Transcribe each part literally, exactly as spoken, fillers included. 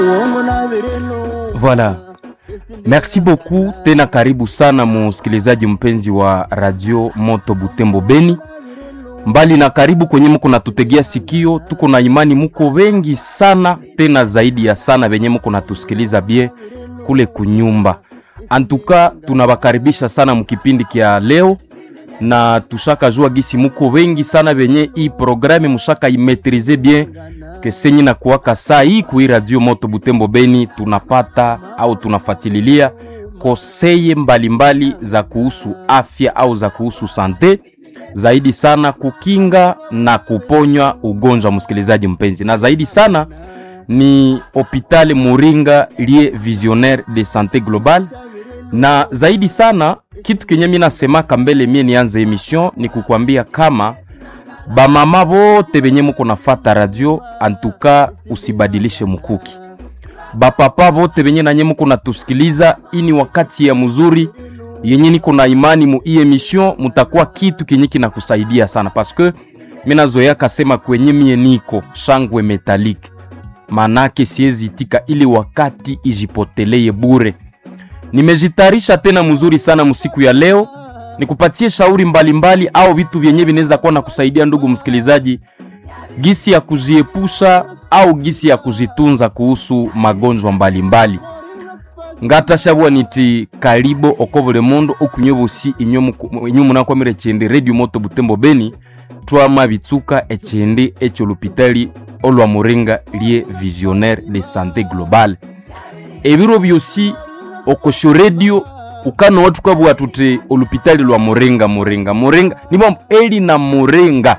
Voilà. Merci beaucoup. Tena karibu sana msikilizaji mpenzi wa Radio Moto Butembo Beni. Mbali na karibu kwenye mko natutegea sikio, tuko na imani mko wengi sana, tena zaidi ya sana wenye mko natusikiliza bie kule kunyumba. Antuka tunawakaribisha sana mkipindi kia leo, na tushaka jua gisi mko wengi sana wenye hii programme mshaka imetrize bien kesenyi na kuwaka saa hii kui Radio Moto Butembo Beni tunapata au tunafatililia koseye mbalimbali za kuhusu afya au za kuhusu sante, zaidi sana kukinga na kuponywa ugonjwa msikilizaji mpenzi. Na zaidi sana ni Hôpital Muringa Lie Visionnaire de Santé Globale. Na zaidi sana kitu kenye mimi nasema kambele mie nianze emission ni kukwambia kama ba mama bote benye mko nafuata radio, antuka usibadilishe mkuki. Ba papa bote benye nanye mko natusikiliza, ini wakati ya mzuri yenye niko na imani mu hii emission mutakuwa kitu kenye kinakusaidia sana, parce que mimi nazoea kasema kwenye mie niko shangwe metallique, manake siezi itika ili wakati ijipoteleye bure. Nimejitarisha tena mzuri sana musiku ya leo nikupatie shauri mbalimbali mbali, au vitu vyenye vinaweza kuwa na kusaidia ndugu msikilizaji gisi ya kujiepusha au gisi ya kujitunza kuhusu magonjwa mbalimbali. Ngata shabwa niti karibo okobole mondo okunyobosi inyomu inyomu na kwamire chende Radio Moto Butembo Beni twa mabitsuka echende echo l'hôpital olwa Muringa Lie Visionnaire de Santé Globale. Ebiro byosi okosho radio ukano watu kwa bwa tute olupitali lwa Muringa Muringa Muringa nibo eli na Muringa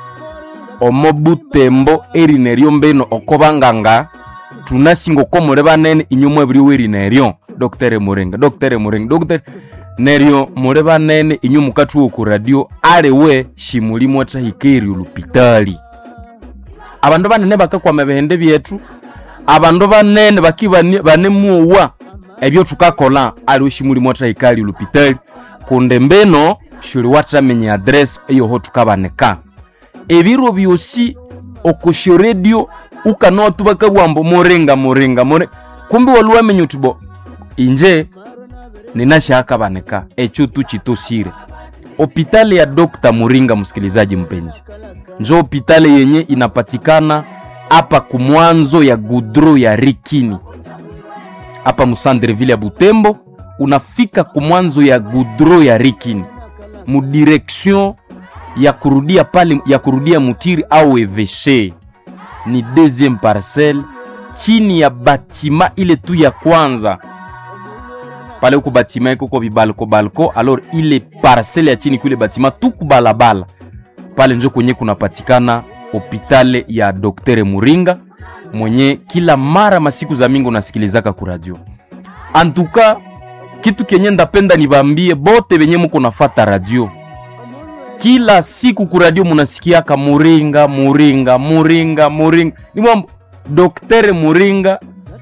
omobutembo eri neryo mbeno okobanganga tunasingo komore banene inyumwe buri weri neryo Docteur Muringa Docteur Muringa Docteur neryo more banene inyumu katu ku radio arewe shimulimo atahikeri olupitali. Abandu banene bakakwa mabehende byetu, abandu banene bakibane banemuwa ebyo tukakola alwishimuli mwata ikali l'hôpital kunde mbeno shuri watamenye address eyo ho tukabaneka. Ebiro byosi okosho radio ukano tubakabwambo Muringa Muringa more kumbi waluwamenye tubo inje ninashaka baneka echo tuchitosire. Hôpital ya Docteur Muringa msikilizaji mpenzi, njo hôpital yenye inapatikana hapa kumwanzo ya Gudro ya Rikini hapa Musandreville ya Butembo. Unafika kumwanzo ya Gudro ya Rikini mu direction ya kurudia pale ya kurudia Mutiri au Eveshe, ni deuxième parcelle chini ya batima ile tu ya kwanza pale uko batima iko kwa bibalko balko. Alors ile parcelle ya chini kule batima tu kubalabala pale njo kwenye kunapatikana hôpital ya Docteur Muringa mwenye kila mara masiku za mingo nasikilizaka ku radio. Antuka kitu kenye ndapenda nibambie bote benye mko nafuata radio, kila siku ku radio munasikiaka Muringa Muringa Muringa Muringa ni mwambo Docteur Muringa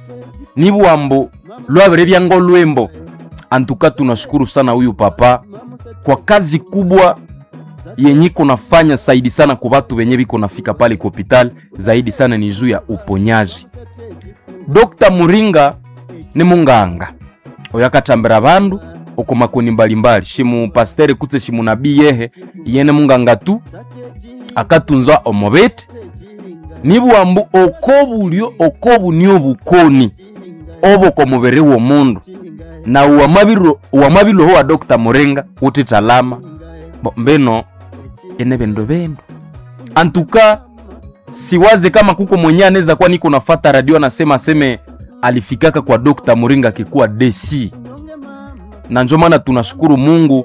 ni mwambo lwabere byango lwembo. Antuka tunashukuru sana huyu papa kwa kazi kubwa yenye kunafanya saidi sana kwa watu wenye biko nafika pale kwa hospital, zaidi sana ni juu ya uponyaji. Docteur Muringa ni munganga oyakatambira bandu okomakoni mbalimbali, shimu pasteur kutse shimu nabii yehe yene munganga tu akatunza omobete nibwambu okobulyo okobu niyo bukoni obo komubere wo mundu na uamabiro uamabilo ho wa Docteur Muringa utitalama bo mbeno ene bendo bendo. Antuka siwaze kama kuko mwenye anaweza kwa niko nafuata radio anasema seme alifikaka kwa Docteur Muringa kikuwa D C. Na njo maana tunashukuru Mungu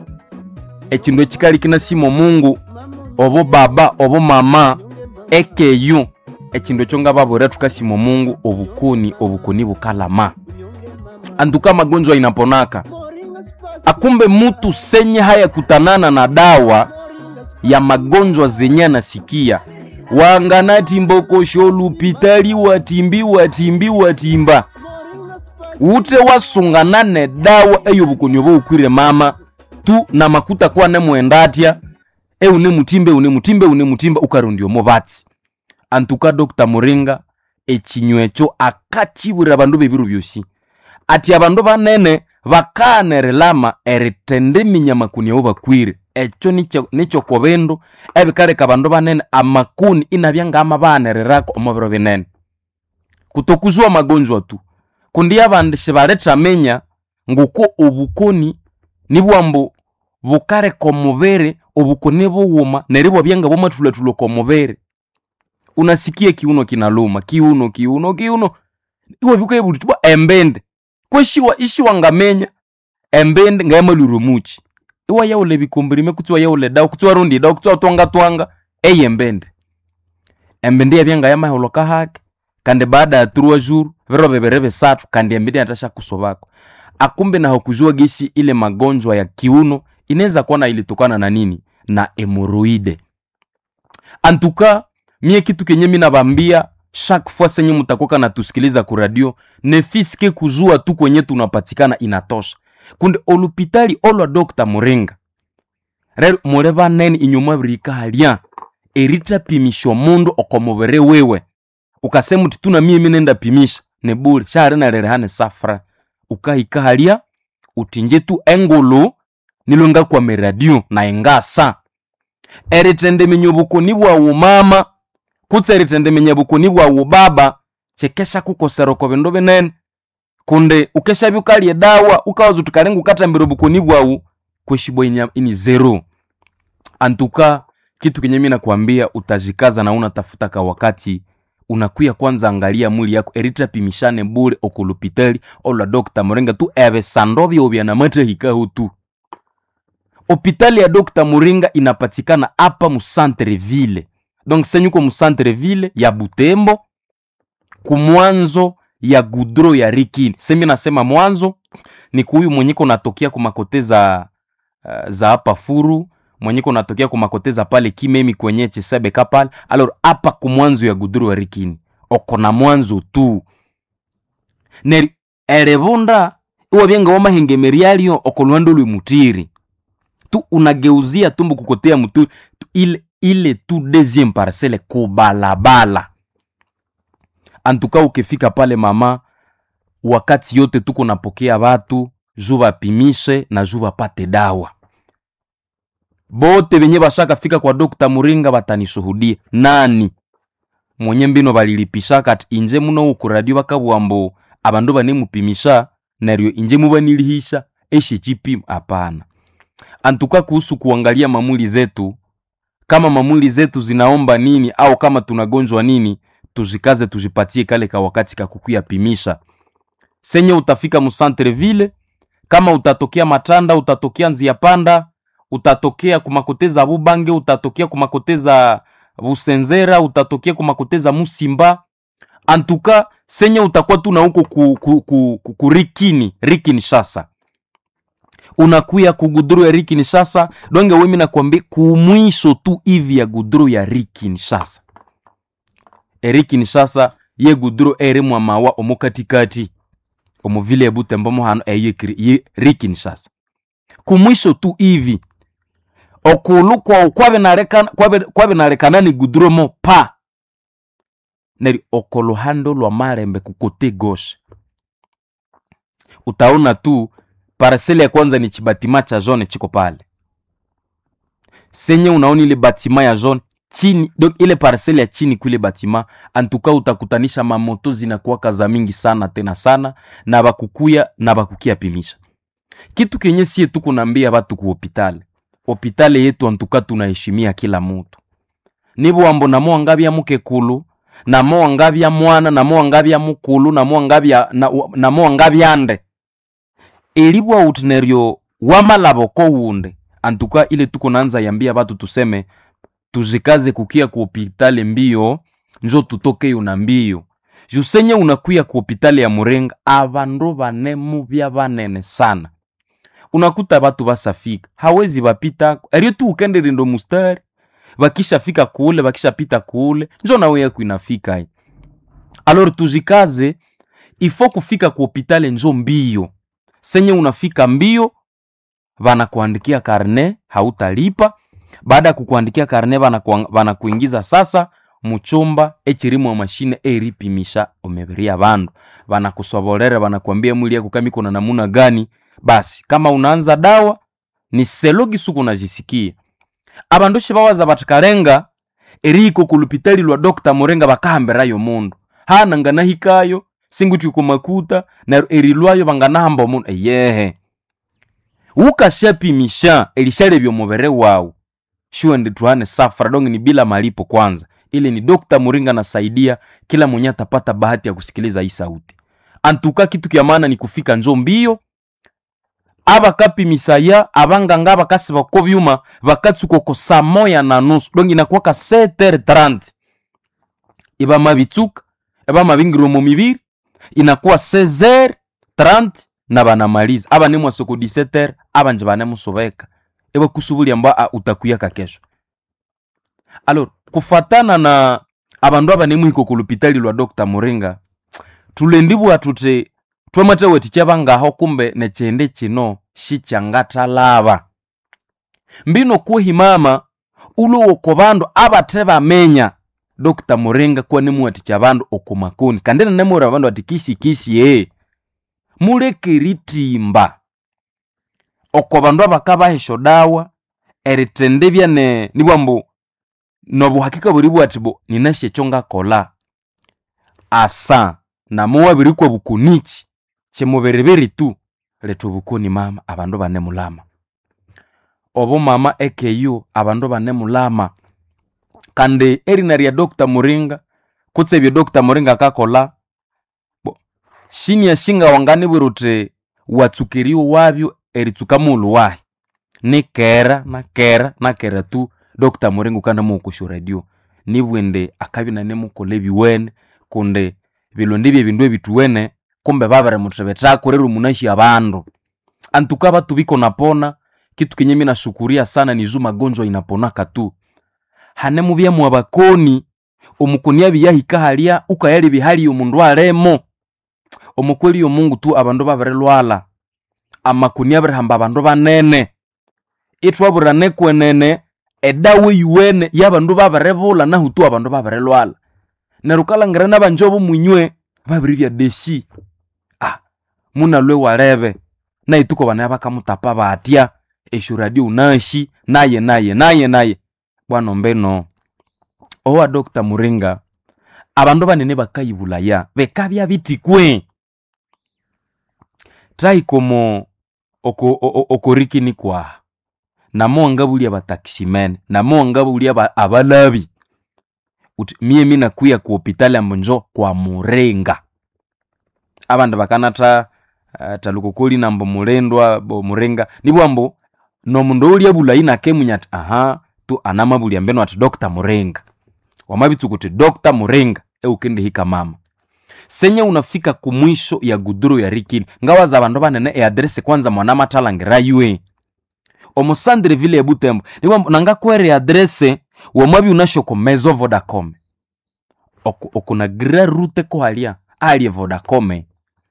echindo chikali kina simo Mungu obo baba obo mama ekeyu echindo chonga babora tukasimo Mungu obukoni obukoni bukalama. Antuka magonjwa inaponaka, akumbe mutu senye haya kutanana na dawa ya magonjwa zenye nasikia wanganati mboko sholu pitali watimbi watimbi watimba ute wasunganane dawa eyo bukonyobo ukwire mama tu na makuta kwa ne muendatia e une mutimbe une mutimbe une mutimba ukarundio mobati. Antuka Docteur Muringa echinywecho akachibura abandu bebiru byosi ati abandu banene bakanerelama eritende minyamakuni abo bakwire echo nicho nicho kobendo ebikareka abandu banene amakuni inabyanga amabanererako omubiro binene kutokuzwa magonjwa tu kundi abandi shibaleta menya nguko obukoni nibwambo bukare komubere obukoni buwuma neribo byanga bomatulatulo komubere unasikia kiuno kinaluma kiuno kiuno kiuno iwe bikuye bulitwa embende kweshiwa ishiwa ngamenya embende ngayamaluru muchi iwa yaule bikombrime kutwa yaule dawo kutwa rundi dawo kutwa twanga twanga eye embende embende yabyanga yamaholoka hake kandi baada ya trois jours vero beberebe satu kandi embende atasha kusobako akumbe na hokujua gisi ile magonjwa ya kiuno inaweza kuwa na ilitokana na nini na hemoroide. Antuka mie kitu kenye mimi nabambia chaque fois senye mutakoka na tusikiliza ku radio ne fiske kuzua tu kwenye tunapatikana inatosha kunde olupitali olwa Doctor Muringa rero mureba nene inyuma brika halia erita pimisho mundu okomobere wewe ukasema uti tuna mie nenda pimisha ne bure share na rerehane safra ukahika halia utinje tu engolo nilonga kwa meradio na engasa eritende minyobuko nibwa umama kutse eritende minyobuko nibwa ubaba chekesha kukosero ko bendo benene kunde ukesha byukali dawa ukawazu tukarengu kata mbirobuko nibwa u kweshibo ini zero. Antuka kitu kenye mimi nakwambia utajikaza na unatafuta ka wakati unakuya kwanza angalia mwili yako eritra pimishane bure okulupitali ola Doctor Muringa tu ebe sandobi obya na mate hikaho tu. Hopitali ya Doctor Muringa inapatikana hapa mu centre ville. Donc senyuko mu centre ville ya Butembo kumwanzo ya gudro ya Rikini. Semi nasema mwanzo ni kuyu mwenyeko natokea kumakoteza uh, za hapa Furu, mwenyeko natokea kumakoteza pale Kimemi kwenye Chisebe kapal. Alors hapa kumwanzo ya gudro ya Rikini. Okona mwanzo tu. Neri erebunda uwa bienga wama hengemerialio okonwando lui mutiri. Tu unageuzia tumbu kukotea muturi tu ile ile tu deuxième parcelle kubalabala. Antuka ukifika pale mama wakati yote tuko napokea watu juba pimishe na juba pate dawa. Bote benye bashaka fika kwa Doctor Muringa batanishuhudia nani mwenye mbino balilipisha kat inje muno ku radio bakabwambo abandu bane mupimisha neryo inje mubanilihisha eshi chipim hapana. Antuka kuhusu kuangalia mamuli zetu kama mamuli zetu zinaomba nini au kama tunagonjwa nini tuzikaze tujipatie kale ka wakati ka kukuya pimisha. Senye utafika mu centre ville kama utatokea Matanda utatokea Nzia Panda utatokea kumakoteza Bubange utatokea kumakoteza Busenzera utatokea kumakoteza Musimba. Antuka senye utakuwa tu na huko ku, ku, ku, ku, ku Rikini Rikini sasa unakuya kugudru ya Rikini sasa donge wemi na kwambi kumwisho tu hivi ya gudru ya Rikini sasa Rikini sasa ye gudru ere mwa mawa omukatikati omuvile ya Butembo mohano eye ye Rikini sasa kumwisho tu hivi okulu kwa kwabe narekana kwabe kwabe narekana ni gudru mo pa neri okolo hando lwa marembe kukote gauche utaona tu parcelle ya kwanza ni chibatima cha zone chiko pale. Senye unaoni ile batima ya zone chini, donc ile parcelle ya chini kule batima, antuka utakutanisha mamoto zinakuwa kaza mingi sana tena sana na bakukuya na bakukia pimisha. Kitu kenye sie tuko naambia watu ku hospitali. Hospitali yetu antuka tunaheshimia kila mtu. Nibo ambo na mo ngabya mukekulu, na mo ngabya mwana, na mo ngabya mukulu, na mo ngabya na, na mo ngabya ande. Elibwa utinerio wamalabo ko wunde. Antuka ile tuko naanza yambia batu tuseme tuzikaze kukia ku hospitali mbio njo tutoke yo na mbio. Jusenye unakuya ku hospitali ya Muringa abandu banemu bya banene sana. Unakuta batu basafika hawezi bapita erio tu ukende rindo mustari bakisha fika kule bakisha pita kule njo nawe yako inafika hii. Alors tuzikaze ifo kufika ku hospitali njo mbio. Senye unafika mbio bana kuandikia karne hautalipa. Baada kukuandikia karne bana bana kuingiza sasa muchumba echirimu mashine eripimisha omibiri y'abandu. Banakusobolera banakwambia mwili yako kama iko na namuna gani. Basi kama unaanza dawa ni selogi suku najisikia. Abandu shibawaza batikarenga eriko kulupitali lwa Doctor Murenga bakahambera yo mundu. Hana ngana hikayo singuti kumakuta na erilwayo banganahamba mundu. Eyehe. Ukashapimisha elishale byo mubere wawo. Shuwa ndi tuhane safra dongi ni bila malipo kwanza. Ili ni Doctor Murenga nasaidia kila mwenye atapata bahati ya kusikiliza hii sauti. Antuka kitu kia maana ni kufika njo mbio. Aba kapi misaya abanga ngaba kasi bako byuma bakatsuko ko saa moya na nusu dongi inakuwa ka sept heures trente. Iba mabitsuka iba mabingiro mu mibiri inakuwa seize heures trente na banamaliza. Aba ni mwasoko dix-sept heures aba nje banemusubeka iba kusubuli amba utakuya ka kesho. Alors kufatana na abandu aba nemuhiko ku lupitali lwa Doctor Murenga tulendibu atute twamate weti cyabangaho kumbe nechende kino shichangata laba mbino kuhimama ulo okobandu abateba menya Doctor Murenga kwa nemu ati cyabandu okumakoni kandena nemu abandu ati kisi kisi eh mulekeritimba okobandu abakaba hesho dawa eritendebya ne nibwambu no buhakika buri bwatibo ninashe chonga kola asa na muwa birikwa bukunichi chemubereberi tu letu bukuni mama abandu bane mulama obo mama ekeyo abandu bane mulama kande erinari ya Doctor Murenga kutsebye Doctor Murenga kakola bo shini ya shinga wangani burute watsukiriyo wabyo eritsukamulu wahi ni kera na kera na kera tu Doctor Murenga kana mukushu radio nibwende akabina nemukolebi wene kunde bilondi bye bindu ebituwene kumbe babare mutrebeta kurero munashi abandu antuka batu biko napona kitu kenye mimi nashukuria sana ni zuma gonjwa inaponaka tu hane mubya mu abakoni omukonia biyahika halia ukayali bihali omundu alemo omukweli yo Mungu tu abandu babare lwala amakonia barahamba abandu banene itwabura nekwenene edawe yuwene yabandu babare bola na hutu abandu babare lwala nerukala ngrana banjobo munywe babiri bya deshi ah muna lwe warebe na ituko bana bakamutapa batya eshu radio unashi naye naye naye naye bwana mbeno owa Doctor Murenga abandu banene bakayibulaya bekabya bitikwe trai komo oko okoriki ni kwa na monga buli abataximen na monga buli abalabi uti mie mina kuya ku hospitali ambonjo kwa Murenga abandu bakanata uh, talukokoli nambo mulendwa bo Murenga nibwambo no mundu uli abulayi nakemunyata aha tu anamabuli ambeno ati Doctor Murenga wamabitsu kuti Doctor Murenga e ukende hika mama senye unafika kumwisho ya guduro ya rikini ngawaza abandu banene e address kwanza mwana matalangira yue omusandre vile ya Butembo nibwambo nanga kwere address wamabi unashoko mezo Vodacom okuna gra route ko halia ali Vodacom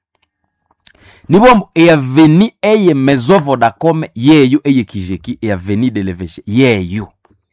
nibombo e aveni eye mezo Vodacom yeyo eye kijeki e aveni de leveshe yeyo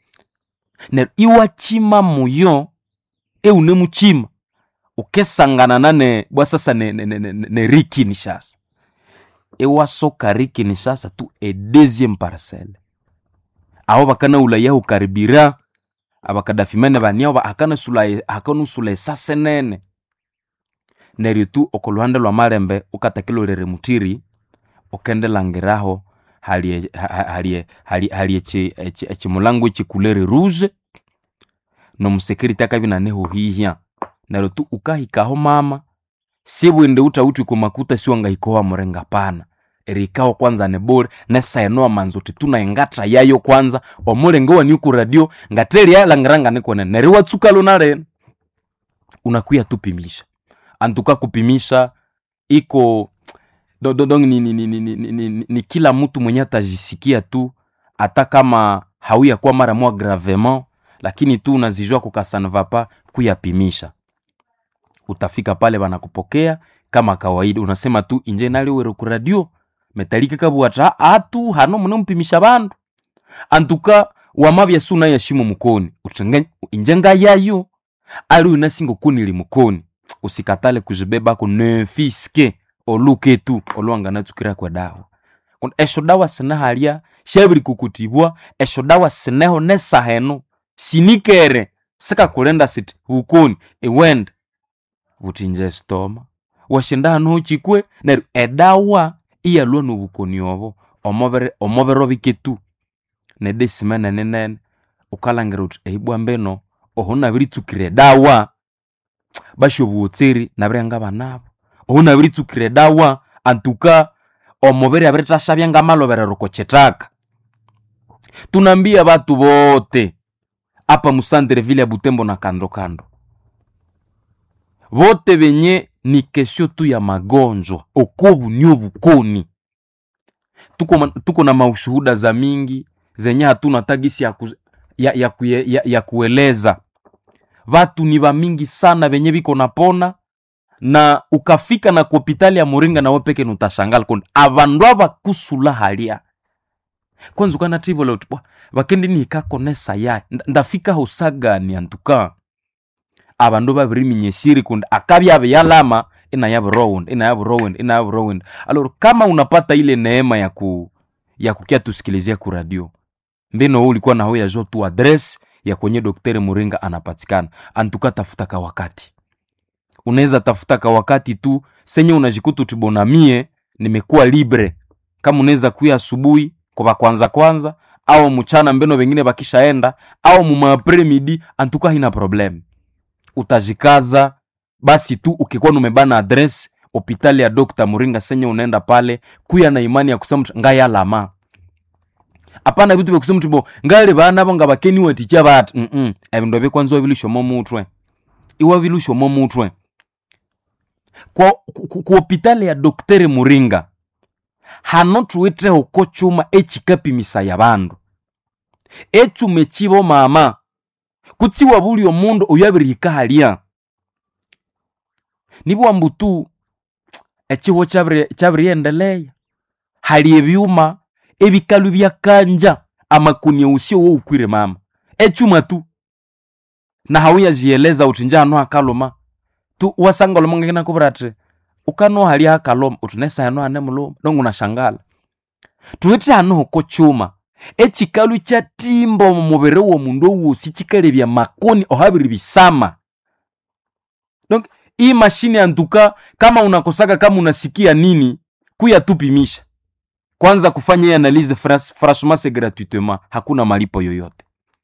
ne iwa chima muyo e unemu chima ukesangana nane bwa sasa ne, ne, ne, ne, ne riki nishasa ewa soka riki nishasa tu e deuxième parcelle aho bakana ulaya ukaribira abakadafimene baniyo ba akana sulaye akanu sulaye sasenene neri tu okoluhande lwa malembe ukatakilo lere mutiri okende langiraho hali hali hali hali echi echi mulango echi couleur rouge no musekirite akabina neho hihia nero tu ukahikaho mama sibwende utauti kumakuta siwanga hikoa Murenga pana erikao kwanza ne bore nesa enoa manzote tuna engata yayo kwanza omulengo wa niku radio ngateli ya langiranga nikone neri watsuka lunare unakuya tupimisha antuka kupimisha iko do, do, do, ni, ni, ni, ni, ni, ni, ni kila mtu mwenye atajisikia tu hata kama hauya kwa mara mwa gravement lakini tu unazijua kukasanva pa kuyapimisha utafika pale banakupokea kama kawaida unasema tu inje nali wero ku radio metalika kabuata atu hano mune mpimisha bandu antuka wamabya suna ya shimo mukoni utenganya injenga yayo ali unasingo kunili mukoni usikatale kujibeba ko nefiske oluke tu olwanga natukira kwa dawa kun esho dawa sinahalia shabiri kukutibwa esho dawa sineho nesaheno sinikere sika kulenda sit hukoni ewend butinje stoma washinda no chikwe na edawa iya lwano bukoni obo omobere omobero biketu ne desimene nenen ukalangerut eibwa mbeno ohona biritukire dawa bashobutseri nabrenga banabo ohona biritukire dawa antuka omobere abritashabya ngamalobere rokochetaka tunambia batu bote hapa Musandere vile ya Butembo na kando kando bote benye ni kesho tu ya magonjwa okobu nyo bukoni tuko tuko na maushuhuda za mingi zenye hatuna tagisi ya ku, ya, ya, ya, ya, ya kueleza. Watu ni ba mingi sana benye biko napona na ukafika na hospitali ya Muringa na wopeke nutashangala kondi abandu abakusula halia kwanza kana tribolo bakendi ni kakonesa ya ndafika hosaga ni antuka abandu babiri minyesiri kondi akabya abyalama ina ya round ina ya round ina ya round. Alors kama unapata ile neema ya ku ya kukia tusikilizia ku radio mbeno ulikuwa na hoya jo tu address ya kwenye Daktari Muringa anapatikana antuka tafuta ka wakati unaweza tafuta ka wakati tu senye unajikuta tibonamie nimekuwa libre kama unaweza kuya asubuhi kwa kwanza kwanza au mchana mbeno wengine bakishaenda au mu après-midi antuka hina problem utajikaza basi tu ukikuwa umebana address hospitali ya Daktari Muringa senye unaenda pale kuya na imani ya kusema ngaya lama apana bitu byo kusema tibo ngale bana banga bakeni waticha batu mhm mm ebindo be kwanzo bilusho mo mutwe iwa bilusho mo mutwe kwa ku hospitali ya Daktari Muringa hano tuwete okochuma echikapi misa ya bandu echu mechibo mama kutsiwa buli omundu oyabirika halia nibo ambutu echiho chabire chabire endelea hali ebyuma ebikalu bya kanja amakuni usio wo ukwire mama echuma tu na hawia jieleza utinja no akaloma tu wasanga lomonga kina kubratre ukano hali akaloma utunesa yano anemulo ndongo na shangala tuwete ano ko chuma echikalu cha timbo mubere wo mundo wo sichikale bya makoni ohabiri bisama. Donc hii mashine antuka kama unakosaka kama unasikia nini kuya tupimisha kwanza kufanya analyse franchement c'est gratuitement hakuna malipo yoyote.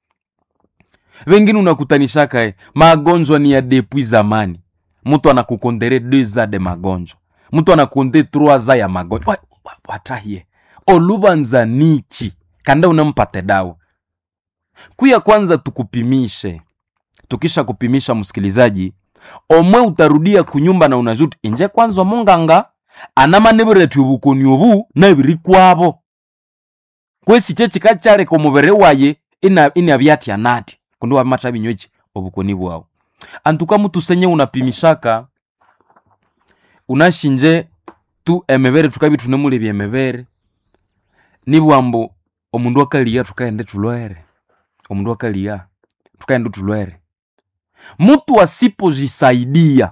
Wengine unakutanishaka eh magonjwa ni ya depuis zamani mtu anakukondere deux ans de magonjwa mtu anakonde trois ans ya magonjwa watahie olubanza nichi kanda unampate dawa kuya kwanza tukupimishe tukisha kupimisha msikilizaji omwe utarudia kunyumba na unajuti inje kwanza munganga anamanebere tubukoni obu na biri kwabo kwesi chechi kachare ko mubere waye ina ina byati anati kundo wa matabi nyochi obukoni bwao antuka mtu senye unapimishaka unashinje tu emebere tukabi tunemule byemebere nibwambo omundu akaliya tukaende tulwere omundu akaliya tukaende tulwere mtu asipojisaidia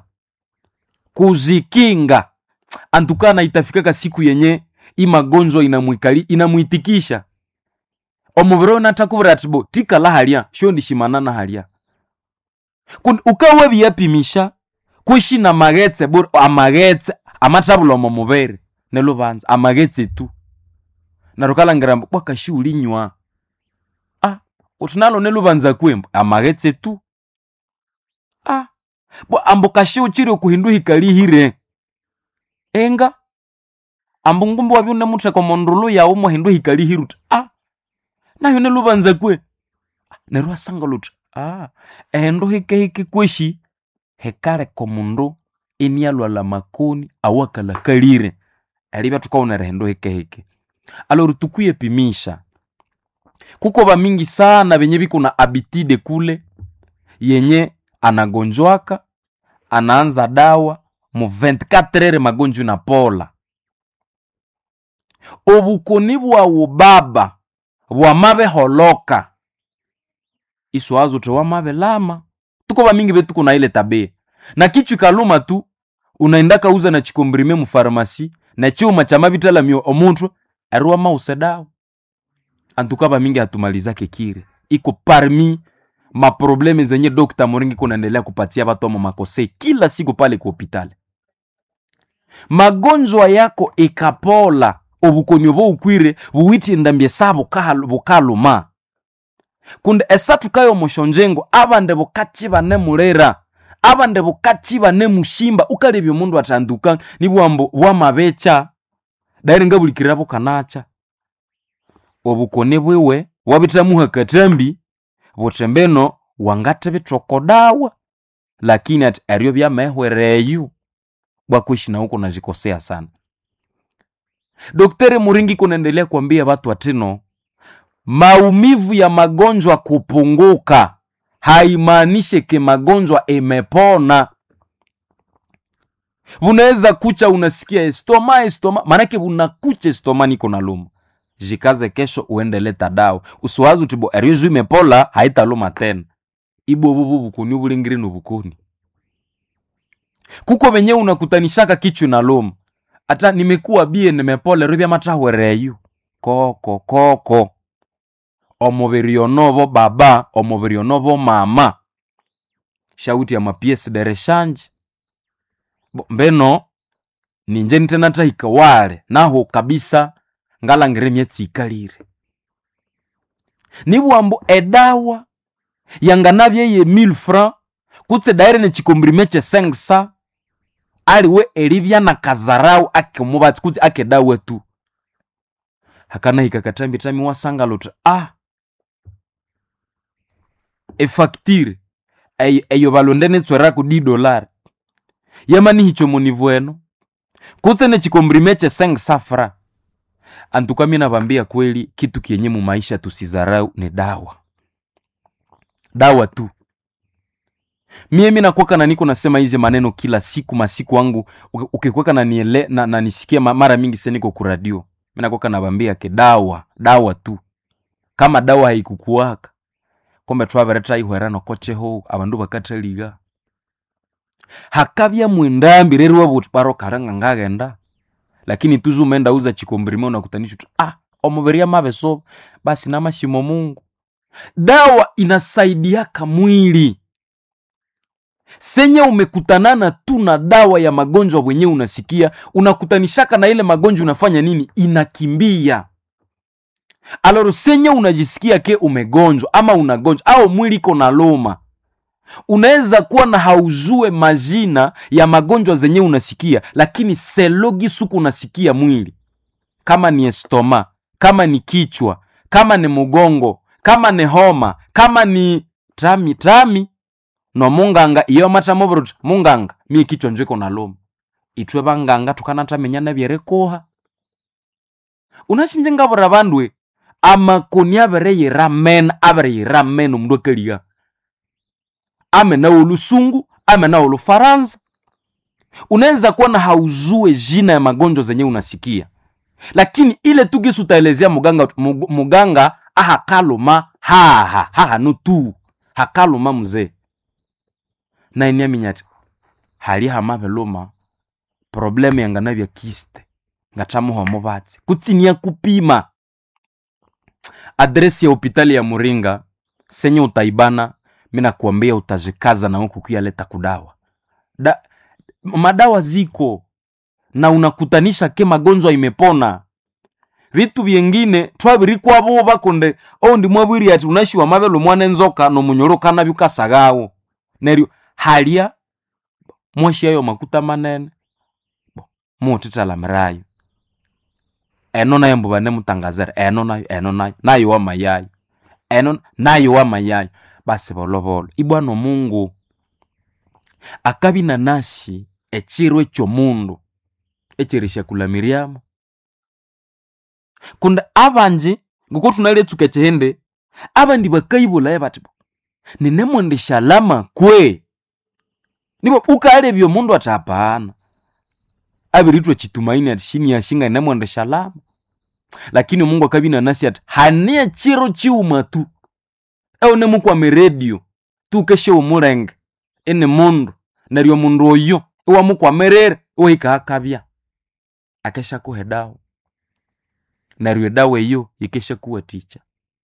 kuzikinga antukana itafikaka siku yenye imagonjwa inamwikali inamuitikisha omubiro natakubura tibo tika la halia sho ndishimanana halia kun ukawe byapimisha kwishi na magetse bur amagetse amatabulo mu mubere nelubanza amagetse tu narukala ngirambo kwakashuli nywa ah utunalo nelubanza kwembo amagetse tu ah bo ambokashi uchiri kuhindu hikali hire enga ambungumbu wabyune mutre ko mondulu ya umo hindu hikali hiruta ah nayo nelubanza kwe nerwa sangaluta ah endo hike hike kweshi hekare ko mundu enialwa la makoni awakala kalire aliba tukaona rendo hike hike alors tukuye pimisha kuko ba mingi sana benye biko na habitude kule yenye anagonjwaka anaanza dawa mu vingt-quatre heures magonjwa na pola obukoni bwa baba bwa mabe holoka iswazo to wa mabe lama tuko ba mingi betu kuna ile tabia na kichu kaluma tu unaenda kauza na chikombrime mu pharmacy na chuma cha mabitala myo omuntu arua mause dawa. Antuka ba mingi hatumalizake kire iko parmi ma probleme zenye Docteur Moringi kunaendelea kupatia watu wa makose kila siku pale kwa hospitali. Magonjwa yako ikapola obukonyo bo ukwire buwiti ndambye sabo kahalo bokaluma kunde esatu kayo moshonjengo abande bokachi bane mulera abande bokachi bane mushimba ukalebyo mundu atanduka nibwambo wa mabecha daire ngabulikirabo kanacha obukone bwewe wabitamuha katambi botembeno wangate bitokodawa lakini at eryo bya mehwereyu bwakuishi na huko najikosea sana. Daktari Moringi kunaendelea kuambia watu atino maumivu ya magonjwa kupunguka haimaanishe ke magonjwa imepona. Unaweza kucha unasikia estoma estoma manake unakucha estoma niko na luma. Jikaze kesho uende leta dawa. Usiwazu tibo erizu imepola haitaluma tena. Ibo bubu bukuni bulingiri nubukuni. Kuko wenye unakutanishaka kichu na luma. Ata nimekuwa bie nimepole rubia matahwereyu. Koko koko. Omoberionovo baba, omoberionovo mama. Shauti ya mapiesi dereshanji. Mbeno, ninjeni tena tahikawale. Naho kabisa, ngala ngiremietsi ikalire. Nibu ambo edawa. Yanganavye ye mille francs. Kutse daire ne chikombrimeche sengsa. Aliwe elivya na kazarau ake mubati kutse ake dawa tu. Hakana hikakatambi tami wasanga lotra. Ah. E facture. Eyo e balondene tswera ku dix dollars. Yamani hicho monivueno. Kutse ne chikombrimeche cinq safra. Antuka mina bambia kweli kitu kienye mu maisha tusizarau ni dawa. Dawa tu. Mie mina kwaka na niko nasema hizi maneno kila siku masiku wangu. Ukikwaka na niele na, na nisikia mara mingi seniko ku radio. Mina kwaka na bambia ke dawa. Dawa tu. Kama dawa haikukuwaka. Kombe tuwabereta ihuerano koche huu. Abandu bakata liga. Hakabia muendambi reruwa butparo karanga ngagenda. Lakini tuzu menda uza chikombrime unakutanishu tu. Ah, omoberia mabeso. Basi nama shimo Mungu. Dawa inasaidiaka mwili. Senye umekutanana tu na dawa ya magonjwa wenye unasikia. Unakutanishaka na ile magonjwa unafanya nini? Inakimbia. Aloro senye unajisikia ke umegonjwa ama unagonjwa au mwili kona loma. Unaweza kuwa na hauzue majina ya magonjwa zenye unasikia. Lakini selogi suku unasikia mwili. Kama ni estoma, kama ni kichwa, kama ni mugongo, kama ni homa, kama ni tami tami. No munganga iyo mata mobrut munganga mi kichwa njeko na loma. Itwe banganga tukanata menyana byerekoha. Unashinje ngabura bandwe amakoni abereye ramen abereye ramen umdokeliga. Ame na ulusungu, ame na ulufaransa. Unaweza kuwa na hauzue jina ya magonjwa zenye unasikia. Lakini ile tugisu utaelezea muganga muganga aha kaloma ha ha ha nutu hakaloma mzee. Na inia minyati hali hamabe loma probleme yangana vya kiste ngatamu homobati kutinia kupima. Adresi ya hospitali ya Moringa senye utaibana mina kuambia utajikaza na huku kuyaleta kudawa. Da, madawa ziko na unakutanisha ke magonjwa imepona. Vitu vyengine twabiri kwa boba konde o ndi mwabiri ati unashi wa mabelo mwane nzoka no munyoroka na byukasagawo. Neryo halia mwashi ayo makuta manene mutita la merayo eno nayo mbubane mutangazera eno nayo eno nayo nayo wa mayayi eno nayo wa mayayi basi bolobolo ibwano Mungu akabina nasi echirwe cho mundu echirisha kula Miriam kunda abanje nguko tunale tukechehende abandi bakayibula yabatibo ninemwende shalama kwe nibo ukale byo mundu atapana abiritwe chitumaini ati shini ya shinga ninemwende shalama. Lakini Mungu akabina nasi ati hania chiro chiuma tu eo nemu kwa meredio tu keshe umurenge ene mundu neryo mundu oyo iwa mukwamerere oika akabya akesha kuhedawo neryo edawo eyo yikesha kuwa ticha.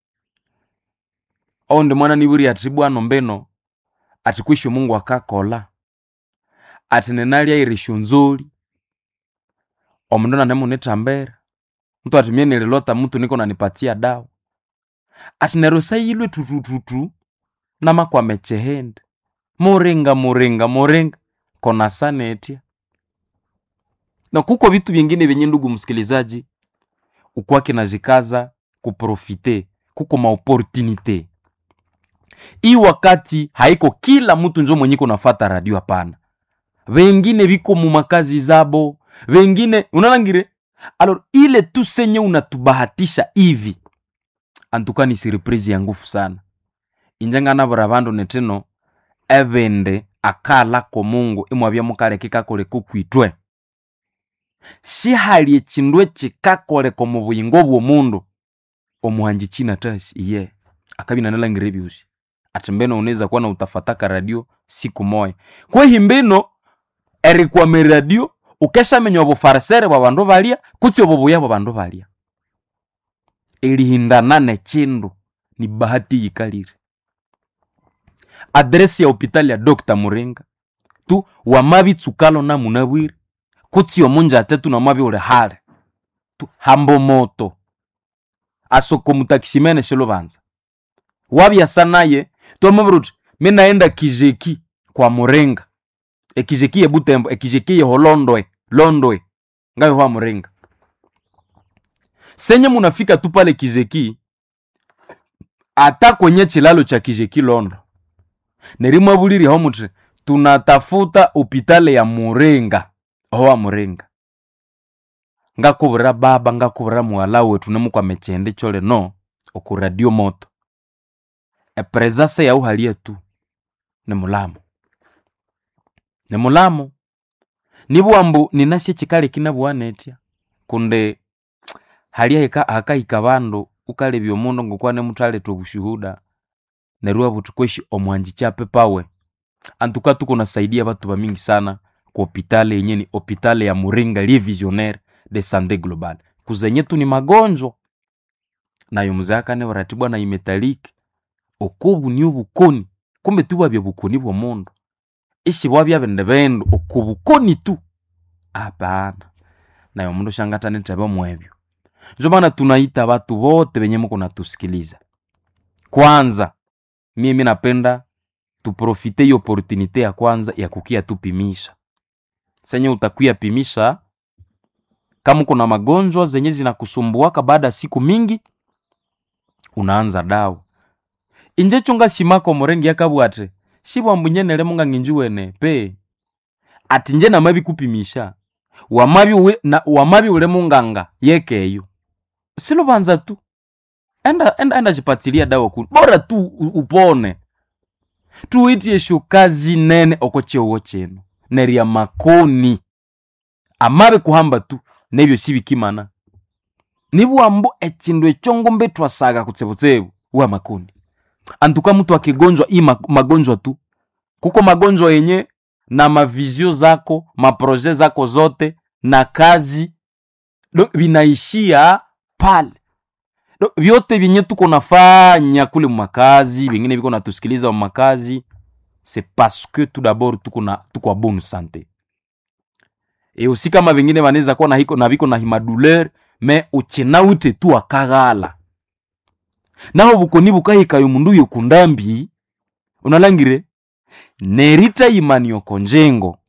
Onde mwana niburi ati bwana mbeno ati kwisho Mungu akakola ati nenalya irishunzoli omundu nanemu netambera mtu ati miene lilota mtu niko nanipatia dawa ati neryo sayilwe tutututu nama kwa mechehende muringa muringa muringa kona sanetia. Na kuko vitu vingine vyenye ndugu msikilizaji ukwake na jikaza kuprofite kuko maopportunite. Hii wakati haiko kila mtu njo mwenye kunafata radio hapana. Wengine biko mu makazi zabo, wengine unalangire. Alors ile tu senye unatubahatisha hivi. Antuka ni surprise ya ngufu sana. Injenga na barabando neteno evende akala ko Mungu imwabya mukale kikakole kukwitwe. Si hali chindwe chikakole ko mu buyingo bwo mundu omuhanji china tashi iye akabina nalangire byushi. Atembeno unaweza kuwa na utafataka radio siku moja. Kwa himbeno eri kwa me radio ukesha menyo abo farsere babandu balia kuti obo buya babandu balia. Eli hindanane chindu ni bahati yikalire. Adresi ya hospitali ya Doctor Muringa tu wamabi tsukalo na munabwiri kuti omunja atetu na mabi ule hale tu hambo moto asoko mutakishimene shelo banza wabi asanaye to mabrut minaenda kijeki kwa Muringa ekijeki ye Butembo ekijeki ye Holondoe Londoe ngayo kwa Muringa senye munafika tu pale kijeki ata kwenye chilalo cha kijeki Londo nerimo buliri ho mutre tunatafuta hospitali ya Muringa ho Muringa ngakubura baba ngakubura mwala wetu nemukwa mechende chole no oku radio moto e presence ya uhalia tu ne mulamo ne mulamo nibwambu ninasye chikale kinabwanetia kunde halia hika akaika bandu ukale byomundo ngokwane mutale to bushuhuda nerwa butukweshi omwanji chape pawe antuka tuko nasaidia watu ba mingi sana kwa hospitali yenye ni hospitali ya Muringa li visionnaire de santé globale kuzenye tu ni magonjwa na yomuzaka ne waratibwa na imetaliki okubu ni ubukoni kumbe tuba bya bukoni bwo mundu ishi bwabya bende bendo okubukoni tu apana na yomundu shangata neteba mwebyo. Njo bana tunaita watu wote wenye mko natusikiliza. Kwanza mimi napenda tuprofite hiyo opportunity ya kwanza ya kukia tupimisha. Senye utakuya pimisha kama kuna magonjwa zenye zinakusumbuaka baada siku mingi unaanza dawa. Inje chunga simako Murengi yakabwate shibwa mbunyenele munga nginjuwene pe ati nje na mabi kupimisha wamabi ule na wamabi ule munganga yekeyo silo banza tu enda enda enda jipatilia dawa ku bora tu upone tu itie shukazi nene okoche uocheno neria makoni amabe kuhamba tu nebyo sibikimana nibu ambo echindu echongo mbetwa saga kutsebutsebu wa makoni antuka mtu akigonjwa hii magonjwa tu kuko magonjwa yenye na mavizio zako maproje zako zote na kazi do binaishia pale do vyote vyenye tuko nafanya kule makazi vingine viko natusikiliza makazi c'est parce que tout d'abord tuko na tuko bonne santé et aussi kama vingine vaneza kuwa na hiko na viko na himadouleur mais uchinaute tu akagala naho bukoni bukahika yo mundu yo kundambi unalangire nerita imani yokonjengo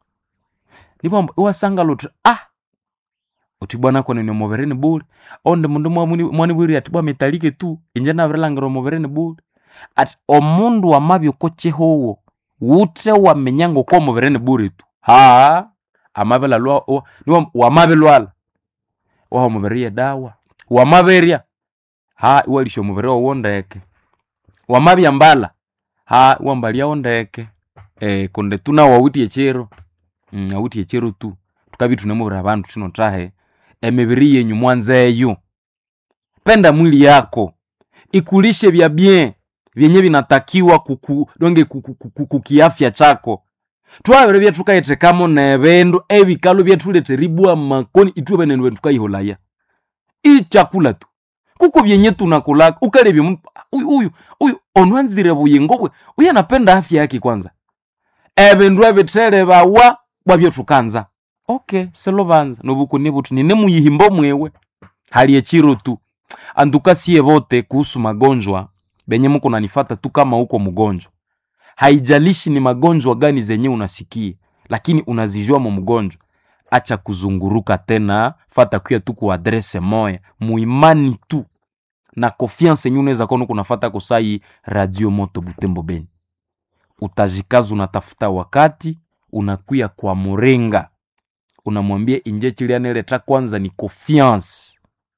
nipo wasanga lotre ah utibwana ko ni moverene bul onde mundu mwamuni mwani bwiri atibwa metalike tu inje na vrelangiro moverene bul at omundu wa mabyo koche howo wute wa menyango ko moverene buri tu ha amabela lwa ni wa mabelwala wa moveria dawa wa maveria ha walisho moveria wondeke wa mabya mbala ha wambalia ondeke eh konde tuna wawuti echero mm awuti echero tu tukabitu nemubira abantu tuno trahe emibiri yenyu mwanzeyo penda mwili yako ikulishe vya bien vyenye vinatakiwa kuku donge kukiafya chako. Twabere bya tukaite kamo nebendo ebikalo bya tulete ribwa makoni itwe benene wentu kayiholaya. I chakula tu. Kuko vyenye tunakula ukalebye uyu uyu uyu onwanzire buyingobwe uya napenda afya yake kwanza. Ebindu ebitere bawa bwabyo tukanza. Okay, selo banza nobukuni butu nine muyihimbo mwewe. Hali echiro tu. Anduka siye bote kuhusu magonjwa benye mko nanifata tu kama uko mgonjwa. Haijalishi ni magonjwa gani zenye unasikia, lakini unazijua mu mgonjwa. Acha kuzunguruka tena, fata kuya tu ku adresse moya, muimani tu. Na confiance yenye unaweza kono kunafata kusai Radio Moto Butembo Beni. Utajikaza unatafuta wakati, unakuya kwa Murenga. Unamwambia inje chiliane leta kwanza ni confiance.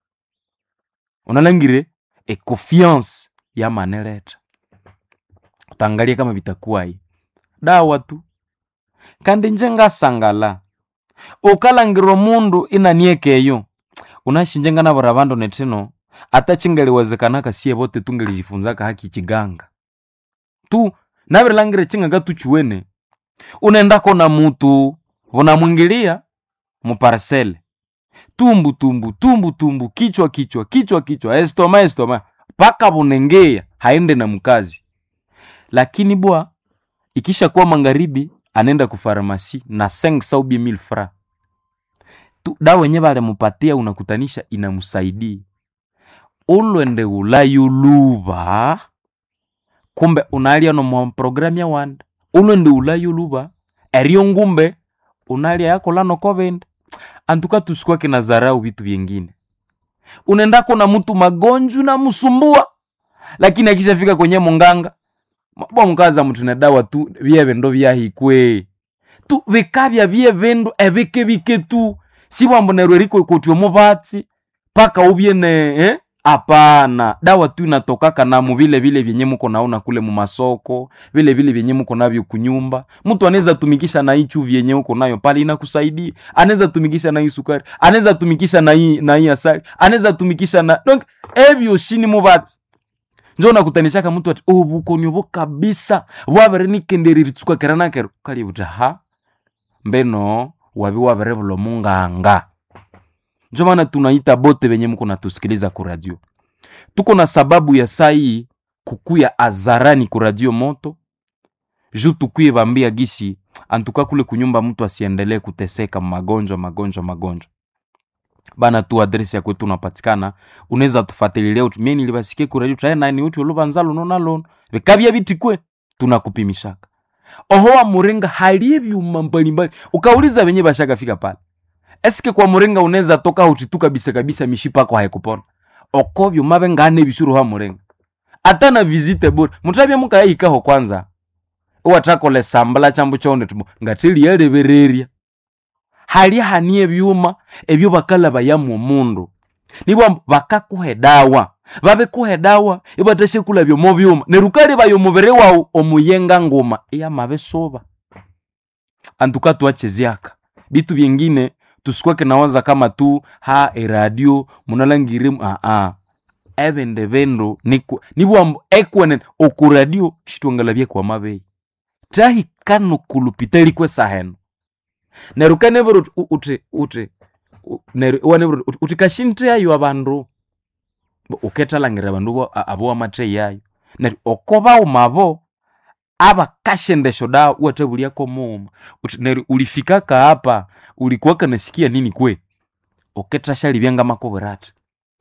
Unalangire e confiance ya maneleta. Utangalia kama bitakuwa hii. Dawa tu. Kandi njenga sangala. Ukalangiro mundu inaniyekeyo. Unashinjenga na barabando neteno. Ata chingeliwezekana kasiye bote tungelijifunzaka haki chiganga. Tu nabirelangire chinga tu chuene. Unaenda kona mutu unamwingilia mu parcelle. Tumbu tumbu tumbu tumbu kichwa kichwa kichwa kichwa estoma estoma paka bunengea haende na mkazi. Lakini bwa ikisha kuwa magharibi anenda ku farmasi na cinq cents mille francs. Tu dawa yenye bale mupatia unakutanisha inamsaidii. Ulwende ulayuluba kumbe unalia no mu program ya wanda. Ulwende ulayuluba eriyo ngumbe unalia yako lano kovenda. Antuka tusikwa kina zarau vitu vingine. Unaenda kuna mtu magonjwa na musumbua, lakini akishafika kwenye munganga mabo mkaza mtu na dawa tu biebe ndo byahikwe tu bikabya biebe ndo ebike bike tu si bambo na rweriko kotyo mubatsi paka ubiene eh apana dawa tu inatokaka na mu vile vile vyenye mko naona kule mu masoko vile vile vyenye mko navyo kunyumba. Mtu anaweza tumikisha na hii chuvi yenye uko nayo pale inakusaidia, anaweza tumikisha na hii sukari, anaweza tumikisha na hii na hii asali, anaweza tumikisha na donc ebyo shini mubatsi. Njo nakutanisha kama mtu ati oh buko nyobo kabisa wabere nikenderi ritsuka kerana kero kali buta ha mbeno wabi wabere bulo munganga. Njo maana tunaita bote benye mko natusikiliza ku radio. Tuko na sababu ya sai kukuya azarani ku Radio Moto. Ju tukuye bambia gisi antuka kule kunyumba mtu asiendelee kuteseka magonjwa magonjwa magonjwa. Bana tu adresi ya kwetu unapatikana. Unaweza tufuatilia mimi nilibasikie ku radio tayari nani uti ulubanzalo no nalon. Bekabya bitikwe tunakupimishaka. Ohoa Murenga halivi umambali mbali. Ukauliza wenye bashaka fika pale. Eske kwa Murenga unaweza toka utitu kabisa kabisa mishipa kwa haikupona. Okobyo mabenga ane bisuru ha Murenga. Ata na visite bora. Mutabya muka yikaho kwanza. Uwatako le sambala chambu chonde tumo. Ngatili yale bereria. Hali hanie byuma ebyo bakala bayamu mundu. Nibo bakakuhe dawa. Babe kuhe dawa ibatashe kula byo mu byuma. Nerukari bayo mubere wa omuyenga ngoma iya mabesoba. Antuka tuacheziaka. Bitu byengine tusikwake nawaza kama tu ha e radio munalangire a a ebende bendo niku nibo ekwenen oku radio shitwangalabye kwa mabe tahi kanu kulupiteli kwa saheno nerukane bro ute ute neru wane bro utikashinte yayo abandu uketalangira abandu abo amate yayo neru okoba umabo aba kashendesho da uatabulia komoma neru ulifikaka hapa ulikuwa kanasikia nini kwe oketa shali byanga makoberata.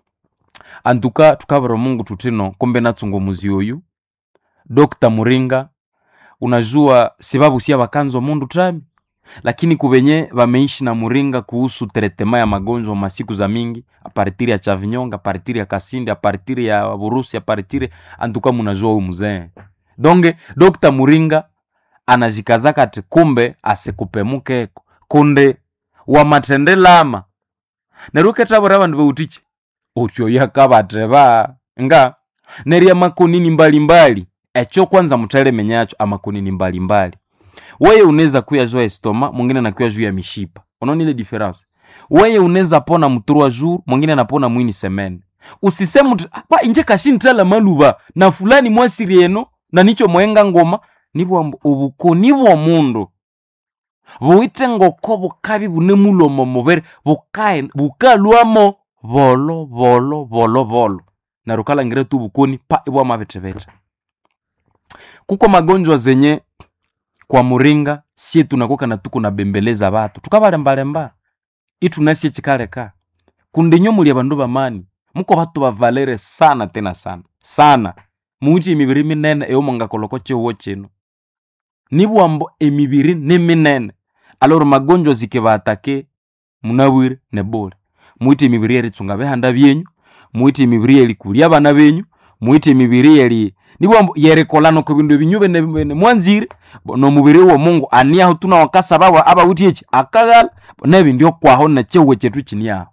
Antuka tukabara Mungu tutino kombe natsungo muzi oyu Dokta Murenga. Unajua sababu si abakanzo mundu trami, lakini kubenye bameishi na Murenga kuhusu teretema ya magonjwa masiku za mingi aparitiri ya Chavinyonga, aparitiri ya Kasindi, aparitiri ya Burusi, aparitiri antuka munajua huyu mzee. Donge Dokta Murenga anajikazaka ati kumbe asikupemuke kunde wa matendelama. Neruke tabora bandu beutiche ocho yakabatreba nga neria makonini mbali mbali echo kwanza mutale menyacho amakonini mbali mbali. Wewe unaweza kuyajua estoma, mwingine na kuyajua ya mishipa. Unaona ile difference? Wewe unaweza pona mturwa jour, mwingine anapona mwini semaine. Usisemu pa inje kashintala maluba na fulani mwasiri eno na nicho mwenga ngoma nibwo ubukoni bwo mundu buite ngoko bukabi bune mulomo mubere bukae bukalwamo bolo bolo bolo bolo na rukala ngire tu bukoni pa ibwa mabetebete. Kuko magonjwa zenye kwa muringa sie tunakoka na tuko na bembeleza watu tukabalembalemba itu nasie chikaleka kundinyo muli abandu bamani muko batu ba valere sana tena sana sana muji emibiri minene eyo monga koloko chewo chino nibwambo emibiri ni minene. Alors magonjwa zikibatake munawire ne bole muite emibiri eri tsunga behanda byenyu muite emibiri eri kulia bana benyu muite emibiri eri nibwambo yerekolano ko bindu binyube ne mwanzire no mubiri wo Mungu ania hutuna wakasa baba aba uti echi akagala nebi ndio kwaho na chewe chetu chini yao.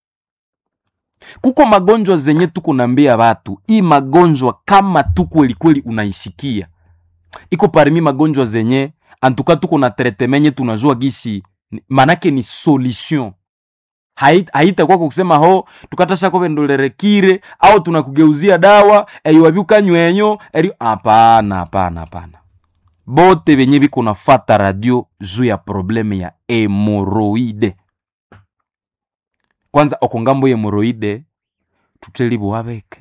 Kuko magonjwa zenye tuko nambia watu hii magonjwa kama tuko kweli kweli unaisikia iko parmi magonjwa zenye antuka tuko na tretemenye tunajua gisi manake ni solution. Haita kwa kusema ho tukatasha ko bendolere kire au tunakugeuzia dawa eyiwabyuka nywenyo eri hapana hapana hapana. Bote benye biko nafata radio juu ya probleme ya hemoroide. Kwanza okongambo ya hemoroide tutelibu wabeke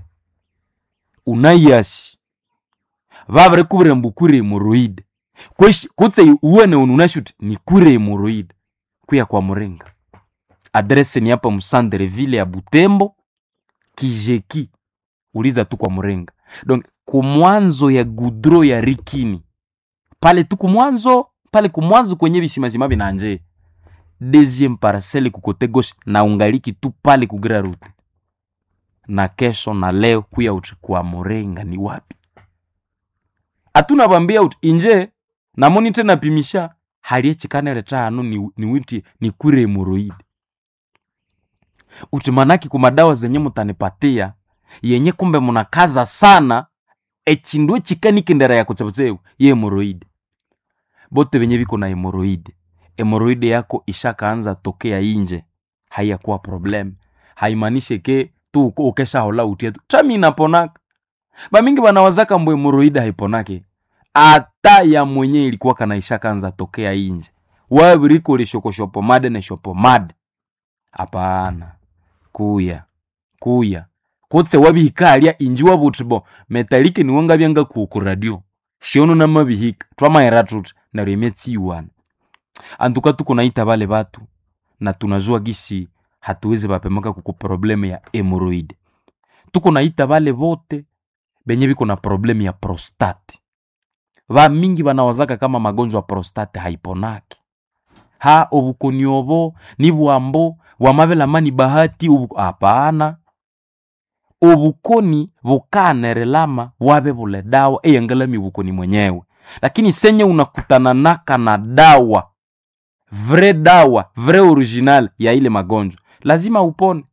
unayasi babare kubire mbukure hemoroide kweshi kutse uwene ununashuti ni kure hemoroide kuya kwa muringa. Adresse ni hapa Musandere ville ya Butembo Kijeki, uliza tu kwa muringa. Donc kumwanzo ya gudro ya Rikini pale tu kumwanzo pale kumwanzo kwenye bisimazima binanje deuxième parcelle kukote gauche na ungaliki tu pale kugira route na kesho na leo kuya uti kwa muringa ni wapi. Atuna bambia uti inje na monitor na pimisha haliye chikanele tano ni, ni witi ni kure hemoroide. Utimanaki kumadawa zenye mutanipatia yenye kumbe munakaza sana echindwe chikani kindera ya kutsepotsewe ye hemoroide. Bote benye biko na hemoroide hemoroide yako ishakaanza tokea inje haya kuwa problem. Haimanishe ke tu ukesha hola utia tu tami inaponaka. Ba mingi banawazaka mbo hemoroide haiponake ata ya mwenye ilikuwa kana ishakaanza tokea inje wabiriko li shokoshopo made na shopo made. Hapana kuya kuya kotse wabihikalia inji wabutibo metalike niwanga byanga ku radio shiono na mabihika twama eratut na remetsi one. Antuka tuko naita bale batu na tunajua gisi hatuweze bapemaka kuko probleme ya hemoroide. Tuko naita bale bote benye biko na probleme ya prostate. Ba mingi banawazaka kama magonjwa prostate haiponaki. Ha obukonyobo nibwambo wamabela mani bahati ubu hapana. Obukoni bukanerelama wabe bule dawa eyangalami bukoni mwenyewe. Lakini senye unakutana naka na dawa vrai dawa vrai original ya ile magonjwa lazima upone.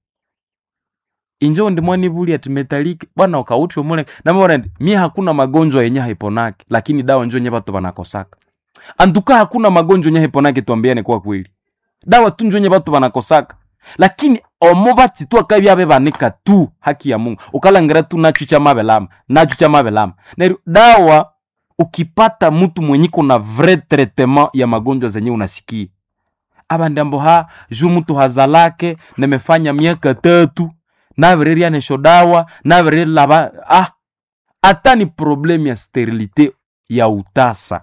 Injo ndimwani buli ati metaliki bwana ukauti umule na mbona mimi hakuna magonjwa yenye haiponaki lakini dawa njo nye batu banakosaka. Antuka hakuna magonjwa yenye haiponaki tuambiane kwa kweli. Dawa tu njo nye batu banakosaka. Lakini omobati tu akabya bebanika tu haki ya Mungu. Ukalangira tu nacho cha mabelama, nacho cha mabelama. Na dawa ukipata mtu mwenyiko na vrai traitement ya magonjwa zenye unasikia. Aba ndambo ha ju mtu hazalake nemefanya miaka tatu na vereria nesho dawa na vereria laba ah ata ni problem ya sterilite ya utasa.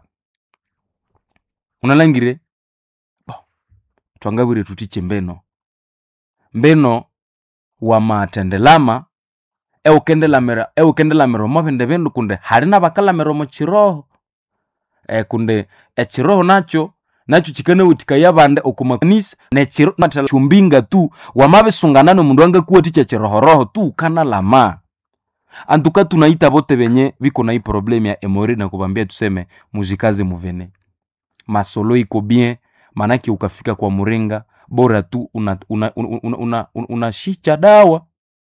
Unalangire bo twangabire tutiche mbeno mbeno wa matendelama e ukendela mera e ukendela meromo bende bendo kunde harina bakala meromo chiroho e kunde e chiroho nacho nacho chikane utika yabande okumakanisa ne chiro matala chumbinga tu wamabesunganano mundu anga kuwa ticha chiroho roho tu kana lama. Antuka tunaita bote benye biko na hii problem ya hemorrhoid na kubambia tuseme mujikaze muvene masolo iko bien manaki ukafika kwa muringa bora tu una una una, una, una, una, una shicha dawa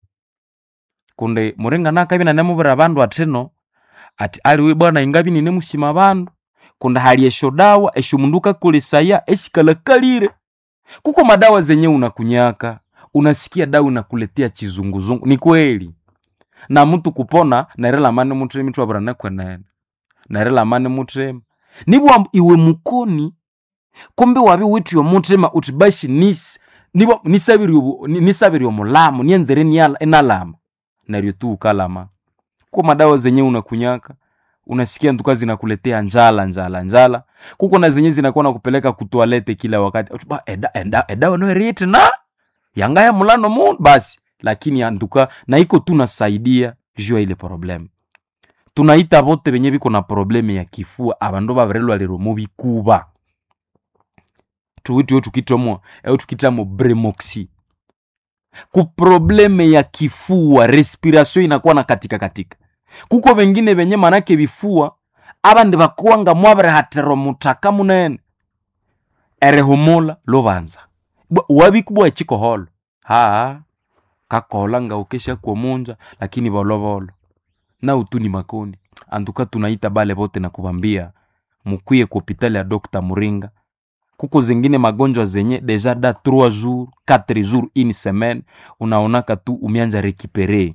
kunde muringa naka bina nemubira bandu ateno ati aliwe bwana ingabi nine mushima bandu kunde hali esho dawa esho munduka kule saya esikala kalire kuko madawa zenye unakunyaka unasikia dawa inakuletea chizunguzungu. Ni kweli. Na mtu kupona nairela mane mutrema mtu abrana kwenene. Nairela mane mutrema. Nibo iwe mukoni kombe wabi witu yo mutrema utibashi nis nibo nisabiri nisabiri omulamu nienzere nyala enalama. Naryo tu ukalama. Kwa madawa zenye unakunyaka, unasikia nduka zinakuletea njala njala njala. Kuko na zenye zinakuwa nakupeleka kutoalete kila wakati. Ba eda eda eda no rete na yanga ya mulano mu basi, lakini anduka na iko tunasaidia jua ile problem. Tunaita bote benye biko na probleme ya kifua abando babrelwa lero mu bikuba. Tuwitu yo tukitomo e tukitamo Bremoxi. Ku probleme ya kifua respiration inakuwa na katika katika. Kuko wengine benye manake bifua abandi bakuanga mwabere hatero mutaka munene erehomola lobanza wabikubwa chiko holo ha kakolanga ukesha kwa munja lakini bolovolo na utuni makoni. Anduka tunaita bale bote na kubambia mukwiye ku hospitali ya Doctor Muringa. Kuko zingine magonjwa zenye deja da trois jours quatre jours une semaine unaonaka tu umianja récupérer.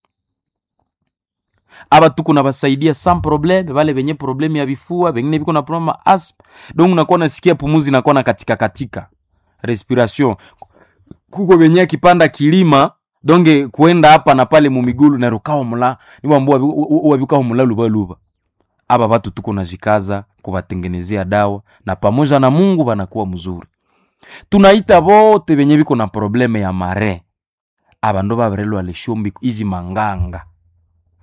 Aba tuko na basaidia sans problème, wale benye problème ya bifua, bengine biko na problème ya asthme. Donc unakuwa nasikia pumuzi inakuwa na katika katika. Respiration. Kuko benye kipanda kilima, donge kuenda hapa na pale mumigulu na rukao mula, niwa mbua wabikao mula luba luba. Aba watu tuko na jikaza kubatengenezea dawa na pamoja na Mungu banakuwa mzuri. Tunaita bote benye biko na problème ya mare. Aba ndo babrelo alishombi izi manganga.